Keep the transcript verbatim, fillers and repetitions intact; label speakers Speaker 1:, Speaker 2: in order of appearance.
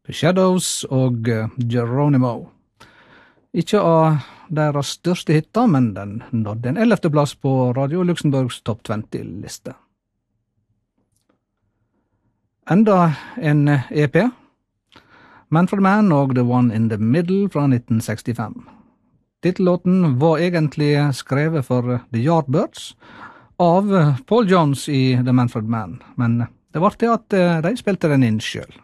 Speaker 1: The Shadows og Geronimo. Ikke av deres største hitter, men den nådde en ellevte plass på Radio Luxemburgs Top twenty-liste. Enda en E P, Manfred Mann og The One in the Middle fra nitten sekstifem. Titellåten var egentlig skrevet for The Yardbirds av Paul Jones i The Manfred Mann, men det var til at de spilte den inn selv.